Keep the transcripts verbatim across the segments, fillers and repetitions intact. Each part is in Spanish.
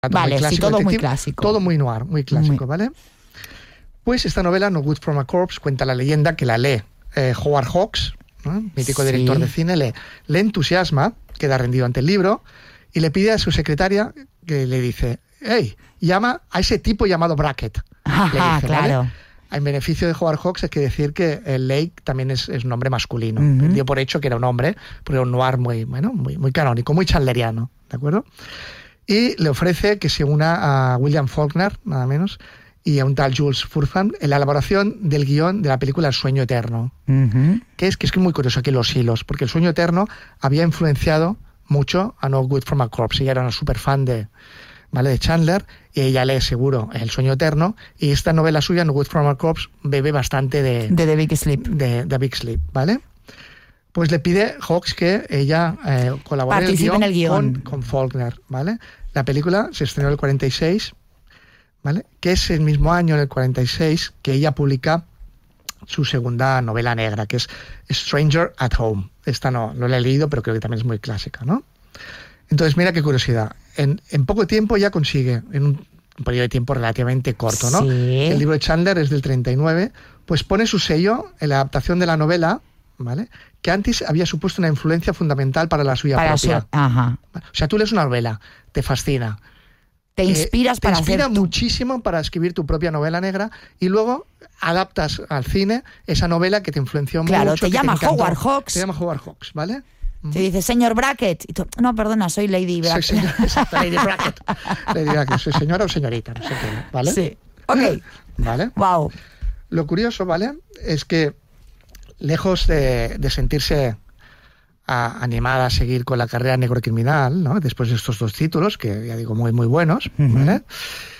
Vale, sí, todo muy clásico. Todo muy noir, muy clásico, muy... ¿vale? Pues esta novela, No Good from a Corpse, cuenta la leyenda que la lee eh, Howard Hawks, ¿no? Mítico sí. director de cine, le, le entusiasma, queda rendido ante el libro y le pide a su secretaria que le dice, hey, llama a ese tipo llamado Brackett. Ajá, dice, claro. ¿vale? En beneficio de Howard Hawks hay que decir que el Lake también es, es un hombre masculino. Uh-huh. Dio por hecho que era un hombre, porque era un noir muy, bueno, muy, muy canónico, muy chandleriano, ¿de acuerdo? Y le ofrece que se una a William Faulkner, nada menos, y a un tal Jules Furtham en la elaboración del guión de la película El sueño eterno. Uh-huh. Que es que es muy curioso aquí los hilos, porque El sueño eterno había influenciado mucho a No Good from a Corpse. Ella era una super fan de, ¿vale? de Chandler, y ella lee seguro El sueño eterno, y esta novela suya, No Good from a Corpse, bebe bastante de... De The Big Sleep. De The Big Sleep, ¿vale? Pues le pide Hawks que ella eh, colabore Participe en el guión con, con Faulkner, ¿vale? La película se estrenó en el cuarenta y seis, ¿vale? Que es el mismo año, en el cuarenta y seis, que ella publica su segunda novela negra, que es Stranger at Home. Esta no, no la he leído, pero creo que también es muy clásica, ¿no? Entonces, mira qué curiosidad. En, en poco tiempo ya consigue, en un, un periodo de tiempo relativamente corto, ¿no? Sí. El libro de Chandler es del treinta y nueve, pues pone su sello en la adaptación de la novela, ¿vale? Que antes había supuesto una influencia fundamental para la suya para propia. Su, ajá. O sea, tú lees una novela, te fascina. Te inspiras eh, para Te inspira hacer tu... muchísimo para escribir tu propia novela negra y luego adaptas al cine esa novela que te influenció claro, mucho. Te llama te Howard Hawks. Te llama Howard Hawks, ¿vale? Te dice, señor Brackett. Y tú, no, perdona, soy Lady Brackett. Soy señor, exacto, Lady Brackett. Lady Brackett, soy señora o señorita, no sé qué, ¿vale? Sí, ok. ¿Vale? Wow. Lo curioso, ¿vale? Es que lejos de, de sentirse a, animada a seguir con la carrera negrocriminal, ¿no? Después de estos dos títulos, que ya digo, muy, muy buenos, ¿vale? Uh-huh.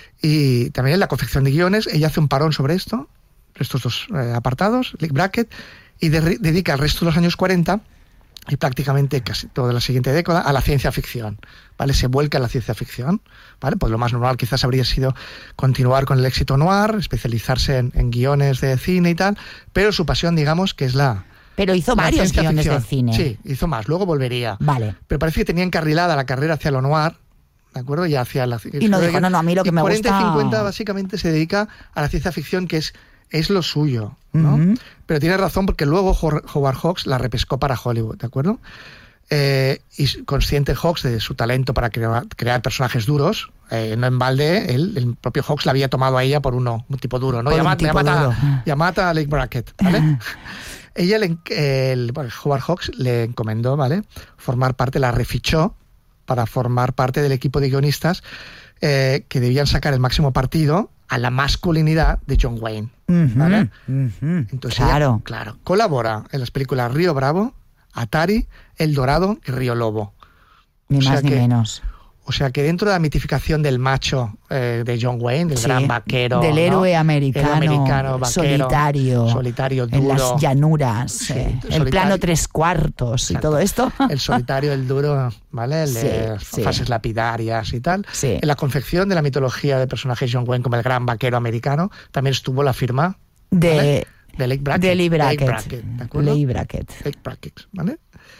Y también en la confección de guiones, ella hace un parón sobre esto, estos dos eh, apartados, Lake Brackett, y de, dedica el resto de los años cuarenta y prácticamente casi toda la siguiente década a la ciencia ficción, ¿vale? Se vuelca a la ciencia ficción, ¿vale? Pues lo más normal quizás habría sido continuar con el éxito noir, especializarse en, en guiones de cine y tal, pero su pasión, digamos, que es la... Pero hizo la varios guiones ficción. de cine. Sí, hizo más, luego volvería. Vale. Pero parece que tenía encarrilada la carrera hacia lo noir, ¿de acuerdo? Y hacia la... Y no dijo, no, no, a mí lo que me cuarenta gusta... y cincuenta básicamente se dedica a la ciencia ficción, que es, es lo suyo, ¿no? Uh-huh. Pero tiene razón porque luego Howard Hawks la repescó para Hollywood, ¿de acuerdo? Eh, y consciente Hawks de su talento para crear, crear personajes duros, eh, no en balde, él, el propio Hawks la había tomado a ella por uno, un tipo duro, ¿no? Llamata, llamata, llamata a Lake Brackett, ¿vale? Ella, le, el, Howard Hawks le encomendó, ¿vale? Formar parte, la refichó para formar parte del equipo de guionistas eh, que debían sacar el máximo partido a la masculinidad de John Wayne, ¿vale? Uh-huh, uh-huh. Entonces claro. Ella, claro, colabora en las películas Río Bravo, Atari, El Dorado y Río Lobo. Ni o más sea ni que, menos. O sea que dentro de la mitificación del macho eh, de John Wayne, del sí, gran vaquero, del héroe ¿no? americano, el americano vaquero, solitario, solitario duro, en las llanuras, sí, eh, el solitario, plano tres cuartos y todo esto. El solitario, el duro, ¿vale? El sí, de sí. fases lapidarias y tal. Sí. En la confección de la mitología de personajes John Wayne como el gran vaquero americano también estuvo la firma de, ¿vale? de Lake Brackett. De Lee Brackett. Lake Brackett, ¿de acuerdo? Lee Brackett. Lake Brackett, ¿vale?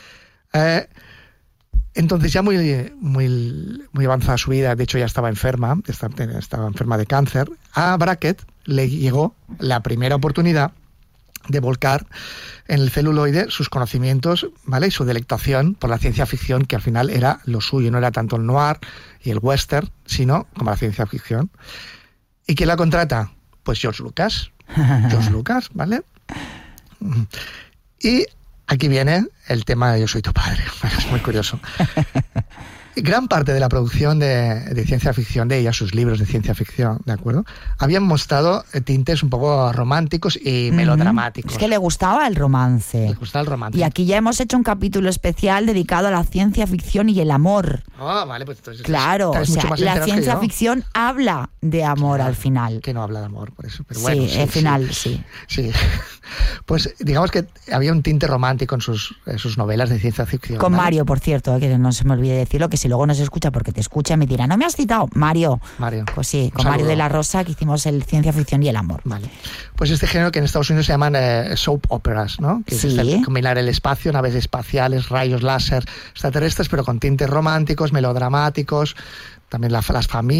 Eh, entonces ya muy, muy, muy avanzada su vida, de hecho ya estaba enferma, estaba, estaba enferma de cáncer, a Brackett le llegó la primera oportunidad de volcar en el celuloide sus conocimientos, ¿vale? Y su delectación por la ciencia ficción, que al final era lo suyo, no era tanto el noir y el western, sino como la ciencia ficción. ¿Y quién la contrata? Pues George Lucas. George Lucas, ¿vale? Y aquí viene el tema de Yo soy tu padre. Es muy curioso. Gran parte de la producción de, de ciencia ficción de ella, sus libros de ciencia ficción, ¿de acuerdo? Habían mostrado tintes un poco románticos y mm-hmm. melodramáticos. Es que le gustaba el romance. Le gustaba el romance. Y aquí ya hemos hecho un capítulo especial dedicado a la ciencia ficción y el amor. Ah, oh, vale, pues entonces... Claro, o sea, la ciencia ficción habla de amor claro, al final. Que no habla de amor, por eso. Pero bueno, sí, sí, al final, sí. sí. Sí. Pues digamos que había un tinte romántico en sus, en sus novelas de ciencia ficción. Con ¿vale? Mario, por cierto, que no se me olvide decirlo, que si luego nos escucha, porque te escucha, me dirá, no me has citado, Mario. Mario. Pues sí, con Mario de la Rosa, que hicimos el Ciencia Ficción y el Amor. Vale. Pues este género que en Estados Unidos se llaman eh, soap operas, ¿no? Que sí. es combinar el espacio, naves espaciales, rayos láser, extraterrestres, pero con tintes románticos, melodramáticos, también la, las familias.